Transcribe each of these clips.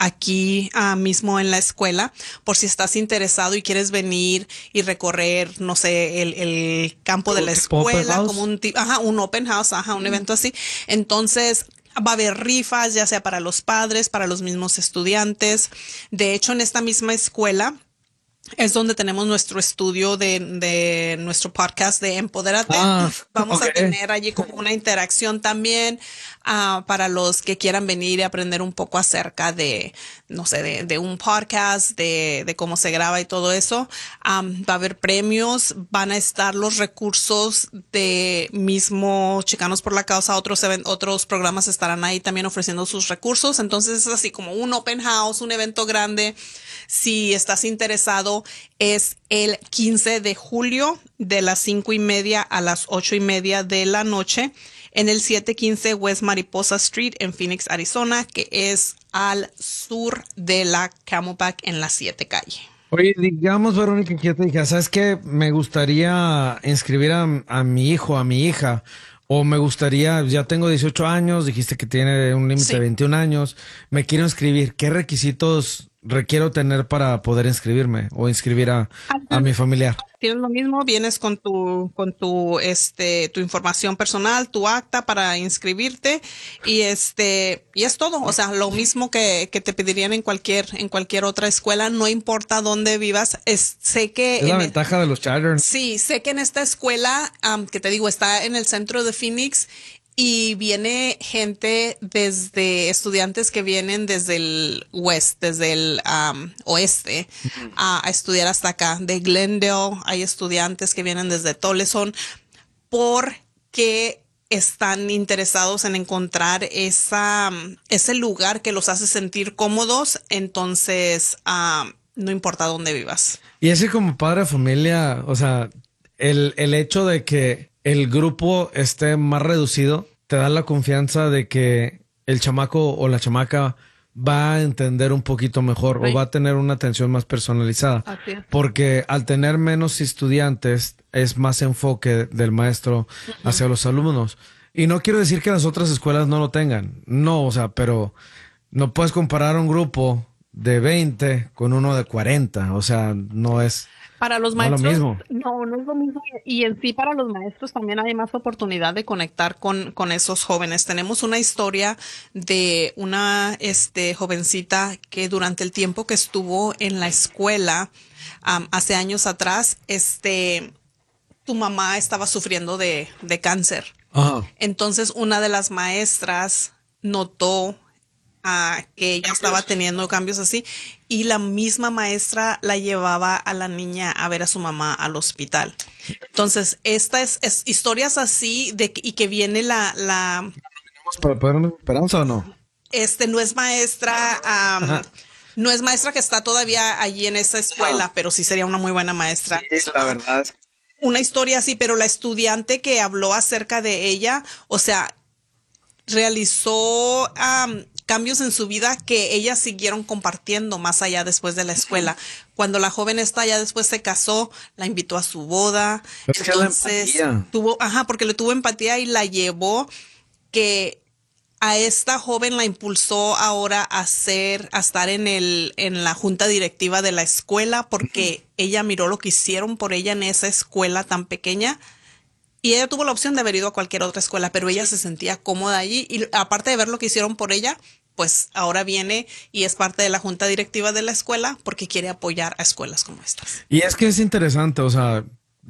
aquí mismo en la escuela, por si estás interesado y quieres venir y recorrer, no sé, el campo de la ¿Tipo open escuela, como house? un open house, un evento así. Entonces, va a haber rifas, ya sea para los padres, para los mismos estudiantes. De hecho, en esta misma escuela es donde tenemos nuestro estudio de nuestro podcast de Empodérate. Ah, Vamos ok. a tener allí como una interacción también para los que quieran venir y aprender un poco acerca de, no sé, de un podcast, de cómo se graba y todo eso. Va a haber premios, van a estar los recursos de mismo Chicanos por la Causa, otros programas estarán ahí también ofreciendo sus recursos. Entonces es así como un open house, un evento grande. Si estás interesado, es el 15 de julio de las 5:30 a las 8:30 de la noche en el 715 West Mariposa Street en Phoenix, Arizona, que es al sur de la Camelback en la 7 calle. Oye, digamos, Verónica, que yo te dije, ¿sabes qué? Me gustaría inscribir a mi hijo, a mi hija, o me gustaría, ya tengo 18 años, dijiste que tiene un límite de Sí. 21 años, me quiero inscribir. ¿Qué requisitos requiero tener para poder inscribirme o inscribir a mi familiar? Tienes lo mismo, vienes con tu información personal, tu acta para inscribirte y es todo. O sea, lo mismo que te pedirían en cualquier otra escuela, no importa dónde vivas. Sé Es que la ventaja de los charters. sí, sé que en esta escuela, que te digo, está en el centro de Phoenix y viene gente desde estudiantes que vienen desde el desde el oeste, a estudiar hasta acá. De Glendale hay estudiantes que vienen desde Toleson porque están interesados en encontrar ese lugar que los hace sentir cómodos. Entonces, no importa dónde vivas. Y ese como padre de familia, o sea, el hecho de que el grupo esté más reducido, te da la confianza de que el chamaco o la chamaca va a entender un poquito mejor o Sí, va a tener una atención más personalizada. así es. Porque al tener menos estudiantes, es más enfoque del maestro hacia los alumnos. Y no quiero decir que las otras escuelas no lo tengan. No, o sea, pero no puedes comparar un grupo de 20 con uno de 40. O sea, Para los no es lo maestros, mismo. no, no es lo mismo. Y en sí, para los maestros también hay más oportunidad de conectar con esos jóvenes. Tenemos una historia de una jovencita que durante el tiempo que estuvo en la escuela, hace años atrás, tu mamá estaba sufriendo de cáncer. Ajá. Entonces, una de las maestras notó que ella estaba teniendo cambios así y la misma maestra la llevaba a la niña a ver a su mamá al hospital. Entonces, esta es historias así y que viene ¿Para poder una esperanza o no? no es maestra, Ajá. no es maestra que está todavía allí en esa escuela, pero sí sería una muy buena maestra. Sí, la verdad es que Una historia así, pero la estudiante que habló acerca de ella, o sea, realizó cambios en su vida que ellas siguieron compartiendo más allá después de la escuela. Cuando la joven esta ya después se casó, la invitó a su boda, es que la entonces empatía. porque le tuvo empatía y la llevó que a esta joven la impulsó ahora a estar en la junta directiva de la escuela porque ella miró lo que hicieron por ella en esa escuela tan pequeña y ella tuvo la opción de haber ido a cualquier otra escuela, pero ella se sentía cómoda allí y aparte de ver lo que hicieron por ella, pues ahora viene y es parte de la junta directiva de la escuela porque quiere apoyar a escuelas como estas. Y es que es interesante, o sea,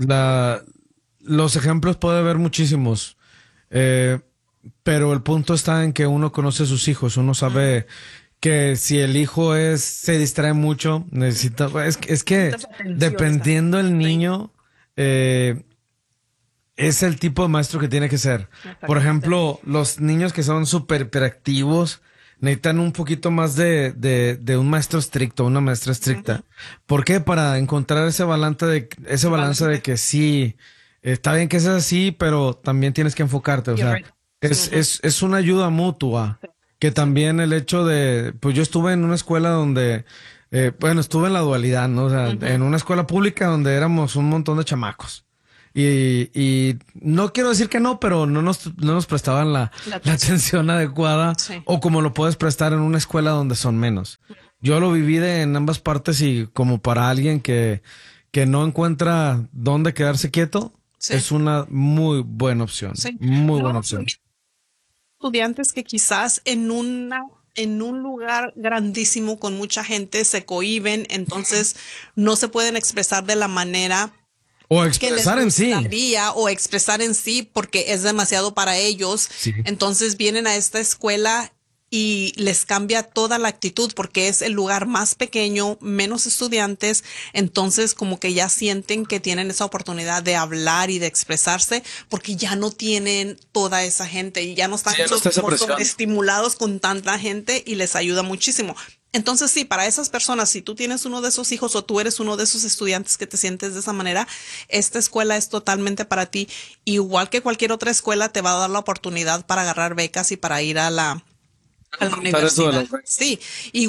los ejemplos puede haber muchísimos, eh, pero el punto está en que uno conoce a sus hijos, uno sabe que si el hijo se distrae mucho, es que Necesitas atención. dependiendo el Sí, niño, eh, es el tipo de maestro que tiene que ser. Por exactamente. ejemplo, los niños que son súper hiperactivos necesitan un poquito más de un maestro estricto, una maestra estricta. ¿Por qué? Para encontrar ese El balance de balance. que sí, está bien que seas así, pero también tienes que enfocarte. O You're sea, right. es una ayuda mutua. Que también el hecho pues yo estuve en una escuela donde, bueno, estuve en la dualidad, ¿no? O sea, en una escuela pública donde éramos un montón de chamacos. y no quiero decir que no, pero no nos prestaban la atención adecuada Sí. o como lo puedes prestar en una escuela donde son menos. Yo lo viví en ambas partes y como para alguien que no encuentra dónde quedarse quieto, Sí. es una muy buena opción. Sí. Muy No, buena opción. estudiantes que quizás en un lugar grandísimo con mucha gente se cohíben, entonces no se pueden expresar de la manera O que les expresar en sí. gustaría o expresar en sí porque es demasiado para ellos. Sí. Entonces vienen a esta escuela y les cambia toda la actitud porque es el lugar más pequeño, menos estudiantes, entonces como que ya sienten que tienen esa oportunidad de hablar y de expresarse porque ya no tienen toda esa gente y ya no están Sí, ya no está esa como presión. sobreestimulados con tanta gente y les ayuda muchísimo. Entonces, sí, para esas personas, si tú tienes uno de esos hijos o tú eres uno de esos estudiantes que te sientes de esa manera, esta escuela es totalmente para ti. Igual que cualquier otra escuela, te va a dar la oportunidad para agarrar becas y para ir a la universidad. Sí,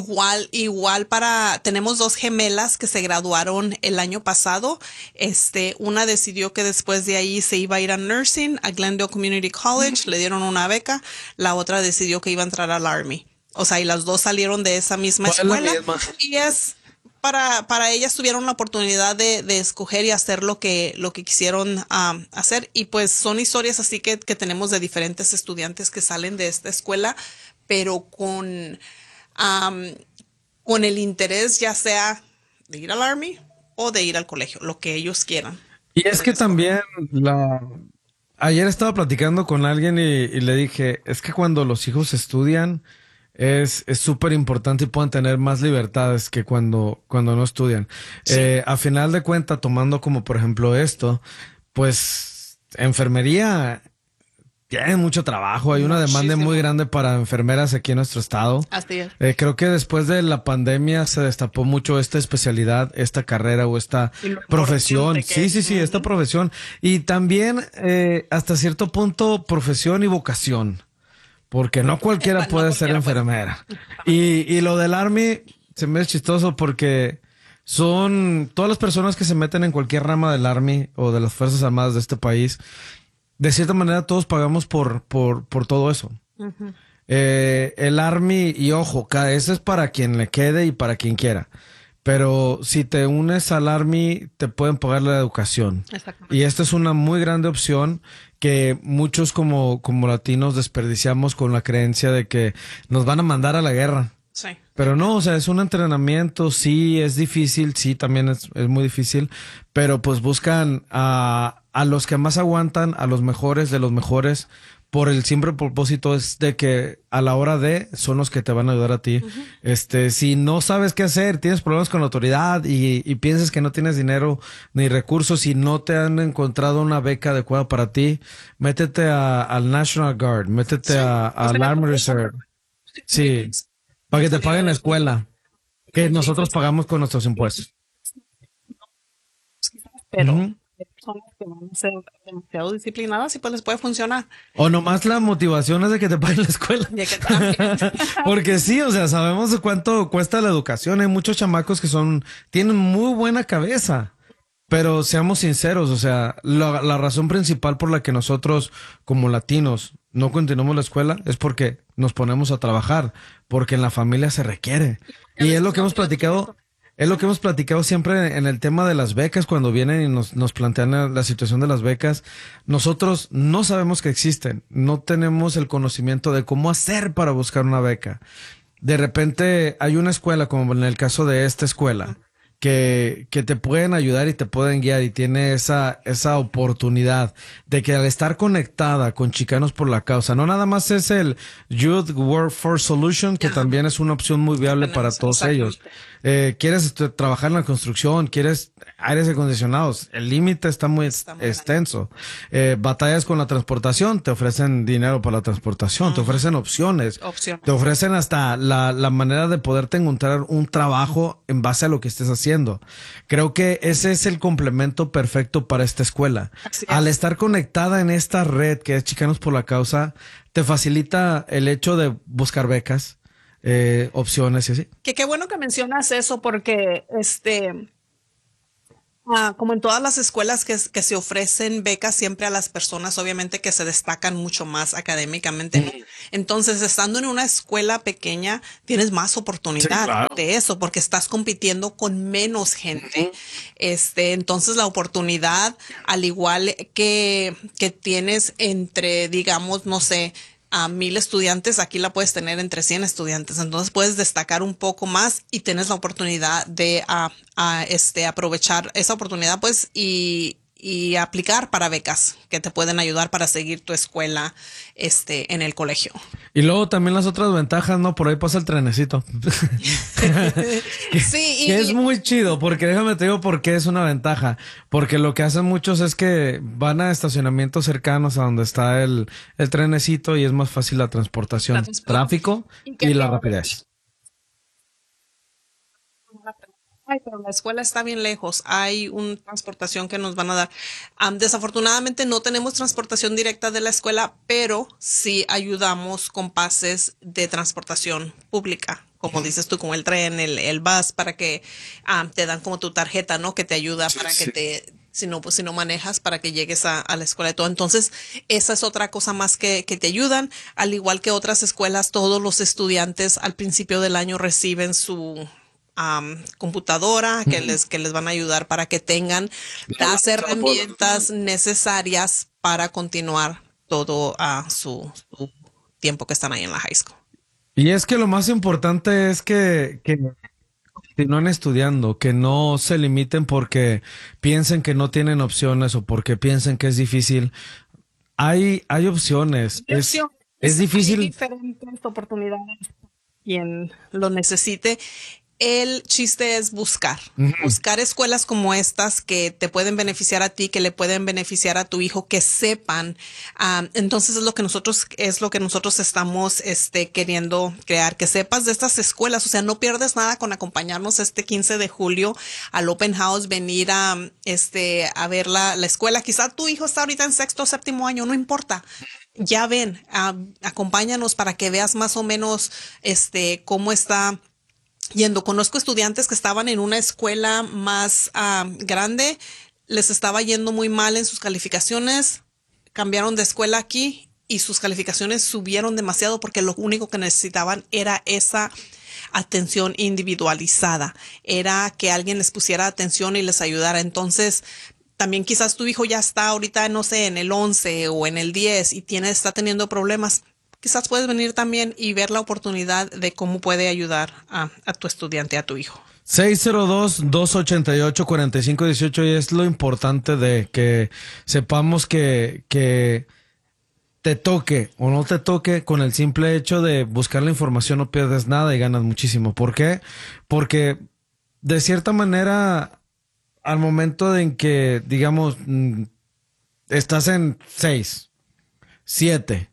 tenemos dos gemelas que se graduaron el año pasado. Una decidió que después de ahí se iba a ir a nursing, a Glendale Community College, le dieron una beca. La otra decidió que iba a entrar al Army. O sea, y las dos salieron de esa misma escuela. Y es para ellas tuvieron la oportunidad de escoger y hacer lo que quisieron hacer. Y pues son historias así que tenemos de diferentes estudiantes que salen de esta escuela, pero con el interés ya sea de ir al Army o de ir al colegio, lo que ellos quieran. Y es que también ayer estaba platicando con alguien y le dije, es que cuando los hijos estudian es súper importante y pueden tener más libertades que cuando no estudian. Sí. A final de cuentas, tomando como por ejemplo esto, pues enfermería tiene mucho trabajo, hay una demanda Muchísimo. muy grande para enfermeras aquí en nuestro estado. Así es. Creo que después de la pandemia se destapó mucho esta especialidad, esta carrera o esta Y lo profesión. importante que Sí, es. esta profesión. Y también hasta cierto punto profesión y vocación, porque no cualquiera No puede ser cualquiera puede. enfermera. Y lo del Army se me hace chistoso porque son todas las personas que se meten en cualquier rama del Army o de las Fuerzas Armadas de este país. De cierta manera todos pagamos por todo eso. Ujú. El Army, y ojo, ese es para quien le quede y para quien quiera. Pero si te unes al Army, te pueden pagar la educación. Exactamente. Y esta es una muy grande opción que muchos como latinos desperdiciamos con la creencia de que nos van a mandar a la guerra. Sí. Pero no, o sea, es un entrenamiento, sí, es difícil, sí, también es muy difícil, pero pues buscan a los que más aguantan, a los mejores de los mejores, por el simple propósito es de que a la hora de son los que te van a ayudar a ti. Si no sabes qué hacer, tienes problemas con la autoridad y piensas que no tienes dinero ni recursos y no te han encontrado una beca adecuada para ti, métete al National Guard, métete Sí. al Army Reserve. Sí. Para que te paguen la escuela, que nosotros pagamos con nuestros impuestos. Pero Ujú. hay personas que van a ser demasiado disciplinadas y pues les puede funcionar. O nomás la motivación es de que te paguen la escuela. Ya que también. Porque sí, o sea, sabemos de cuánto cuesta la educación. Hay muchos chamacos que tienen muy buena cabeza. Pero seamos sinceros, o sea, la razón principal por la que nosotros como latinos no continuamos la escuela es porque nos ponemos a trabajar, porque en la familia se requiere. Y es lo que hemos platicado, es lo que hemos platicado siempre en el tema de las becas, cuando vienen y nos plantean la situación de las becas. Nosotros no sabemos que existen, no tenemos el conocimiento de cómo hacer para buscar una beca. De repente hay una escuela, como en el caso de esta escuela, que te pueden ayudar y te pueden guiar y tiene esa oportunidad de que al estar conectada con Chicanos por la Causa, no nada más es el Youth Workforce Solution, que Ajá. también es una opción muy viable para todos Exactamente. ellos. Quieres trabajar en la construcción, quieres aires acondicionados, el límite está muy Está muy extenso. Batallas con la transportación, te ofrecen dinero para la transportación, te ofrecen opciones. Opción. Te ofrecen hasta la manera de poderte encontrar un trabajo en base a lo que estés haciendo. Creo que ese es el complemento perfecto para esta escuela. Así es. Al estar conectada en esta red que es Chicanos por la Causa, te facilita el hecho de buscar becas, opciones y así. Que qué bueno que mencionas eso porque Como en todas las escuelas que se ofrecen becas siempre a las personas, obviamente que se destacan mucho más académicamente, ¿no? Entonces, estando en una escuela pequeña, tienes más Sí, oportunidad claro. de eso, porque estás compitiendo con menos gente. Entonces la oportunidad, al igual que tienes entre, digamos, no sé, a 1,000 estudiantes, aquí la puedes tener entre 100 estudiantes. Entonces puedes destacar un poco más y tienes la oportunidad de aprovechar esa oportunidad, pues, y aplicar para becas que te pueden ayudar para seguir tu escuela, en el colegio. Y luego también las otras ventajas, ¿no? Por ahí pasa el trenecito. que, que es Sí, muy chido, porque déjame te digo por qué es una ventaja. Porque lo que hacen muchos es que van a estacionamientos cercanos a donde está el trenecito y es más fácil la la transportación, transportación. tráfico ¿Y qué y la te rapidez. Ay, pero la escuela está bien lejos. Hay una transportación que nos van a dar. Desafortunadamente no tenemos transportación directa de la escuela, pero sí ayudamos con pases de transportación pública, como dices tú, con el tren, el bus, para que te dan como tu tarjeta, ¿no? Que te ayuda para que Sí. si no, pues si no manejas, para que llegues a la escuela y todo. Entonces, esa es otra cosa más que te ayudan. Al igual que otras escuelas, todos los estudiantes al principio del año reciben su computadora que les van a ayudar para que tengan las herramientas necesarias para continuar todo a su tiempo que están ahí en la high school. Y es que lo más importante es que continúen estudiando, que no se limiten porque piensen que no tienen opciones o porque piensen que es difícil. Hay opciones. Hay opciones, Es hay difícil. diferentes oportunidades. Quien lo necesite. El chiste es Ujú. buscar escuelas como estas que te pueden beneficiar a ti, que le pueden beneficiar a tu hijo, que sepan. Entonces es lo que nosotros estamos, queriendo crear, que sepas de estas escuelas. O sea, no pierdes nada con acompañarnos este 15 de julio al Open House, venir a ver la escuela. Quizá tu hijo está ahorita en sexto o séptimo año, no importa. Ya ven, acompáñanos para que veas más o menos, cómo está yendo. Conozco estudiantes que estaban en una escuela más grande, les estaba yendo muy mal en sus calificaciones, cambiaron de escuela aquí y sus calificaciones subieron demasiado porque lo único que necesitaban era esa atención individualizada, era que alguien les pusiera atención y les ayudara. Entonces, también quizás tu hijo ya está ahorita, no sé, en el 11 o en el 10 y está teniendo problemas. Quizás puedes venir también y ver la oportunidad de cómo puede ayudar a tu estudiante, a tu hijo. 602-288-4518 y es lo importante de que sepamos que te toque o no te toque, con el simple hecho de buscar la información no pierdes nada y ganas muchísimo. ¿Por qué? Porque de cierta manera, al momento en que, digamos, estás en 6, 7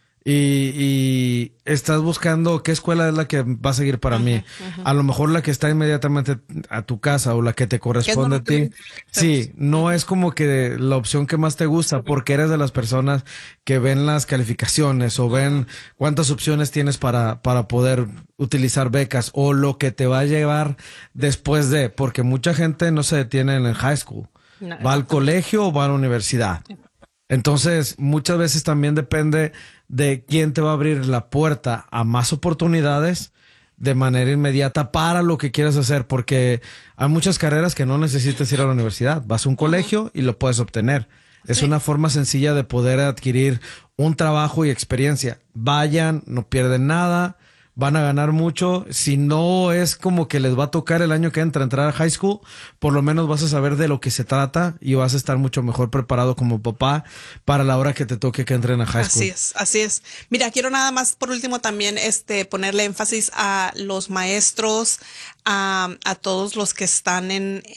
y estás buscando qué escuela es la que va a seguir para mí. Ujú, ujú. A lo mejor la que está inmediatamente a tu casa o la que te ¿Qué es corresponde a ti. normalmente lo que Sí, hacemos? no es como que la opción que más te gusta porque eres de las personas que ven las calificaciones o ven cuántas opciones tienes para poder utilizar becas o lo que te va a llevar después de, porque mucha gente no se detiene en el high school. No, Va al exactamente. colegio o va a la universidad. Entonces, muchas veces también depende de quién te va a abrir la puerta a más oportunidades de manera inmediata para lo que quieras hacer, porque hay muchas carreras que no necesitas ir a la universidad. Vas a un Ujú. colegio y lo puedes obtener. Es Sí. una forma sencilla de poder adquirir un trabajo y experiencia. Vayan, no pierden nada, van a ganar mucho. Si no es como que les va a tocar el año que entra entrar a high school, por lo menos vas a saber de lo que se trata y vas a estar mucho mejor preparado como papá para la hora que te toque que entren a high Así school. es, así es. Mira, quiero nada más por último también ponerle énfasis a los maestros, a todos los que están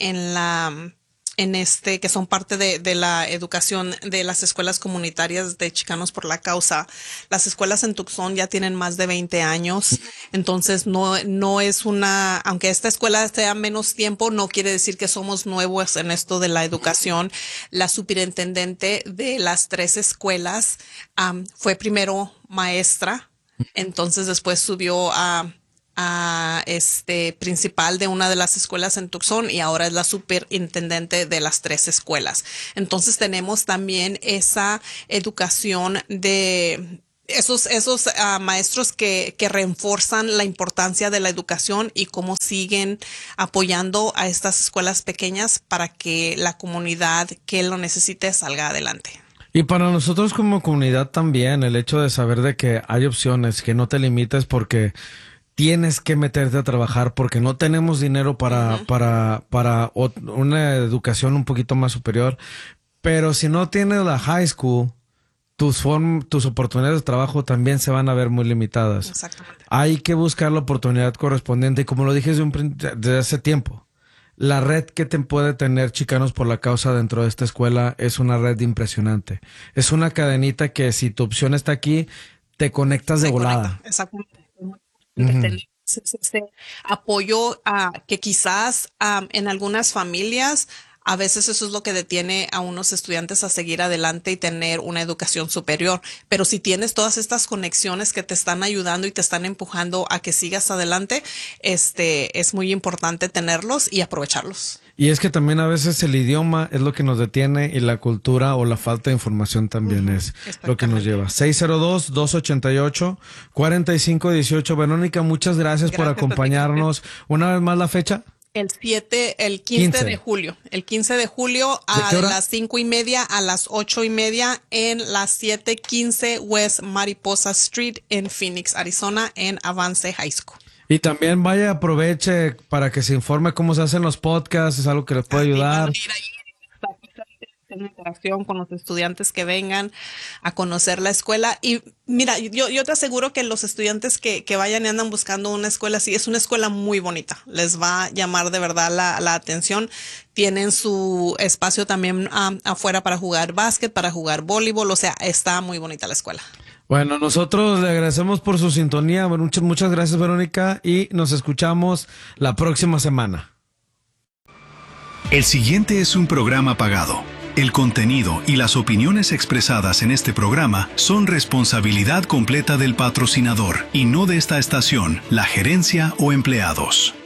que son parte de la educación de las escuelas comunitarias de Chicanos por la Causa. Las escuelas en Tucson ya tienen más de 20 años, entonces no es aunque esta escuela sea menos tiempo, no quiere decir que somos nuevos en esto de la educación. La superintendente de las tres escuelas, fue primero maestra, entonces después subió principal de una de las escuelas en Tucson y ahora es la superintendente de las 3 escuelas. Entonces tenemos también esa educación de esos maestros que refuerzan la importancia de la educación y cómo siguen apoyando a estas escuelas pequeñas para que la comunidad que lo necesite salga adelante. Y para nosotros como comunidad también, el hecho de saber de que hay opciones, que no te limites porque tienes que meterte a trabajar, porque no tenemos dinero para una educación un poquito más superior. Pero si no tienes la high school, tus oportunidades de trabajo también se van a ver muy limitadas. Exactamente. Hay que buscar la oportunidad correspondiente. Y como lo dije desde hace tiempo, la red que te puede tener Chicanos por la Causa dentro de esta escuela es una red impresionante. Es una cadenita que si tu opción está aquí, te conectas de volada. Exactamente. Ese apoyo que quizás en algunas familias a veces eso es lo que detiene a unos estudiantes a seguir adelante y tener una educación superior. Pero si tienes todas estas conexiones que te están ayudando y te están empujando a que sigas adelante, es muy importante tenerlos y aprovecharlos. Y es que también a veces el idioma es lo que nos detiene y la cultura o la falta de información también es lo que nos lleva. 602-288-4518. Verónica, muchas gracias por acompañarnos. Una vez más la fecha. El 15 de julio. El 15 de julio a las 5:30 a las 8:30 en la 715 West Mariposa Street en Phoenix, Arizona, en Avance High School. Y también vaya, aproveche para que se informe cómo se hacen los podcasts, es algo que les puede ayudar. Una interacción con los estudiantes que vengan a conocer la escuela. Y mira, yo te aseguro que los estudiantes que vayan y andan buscando una escuela así, es una escuela muy bonita. Les va a llamar de verdad la atención. Tienen su espacio también afuera para jugar básquet, para jugar voleibol. O sea, está muy bonita la escuela. Bueno, nosotros le agradecemos por su sintonía. Muchas gracias, Verónica, y nos escuchamos la próxima semana. El siguiente es un programa pagado. El contenido y las opiniones expresadas en este programa son responsabilidad completa del patrocinador y no de esta estación, la gerencia o empleados.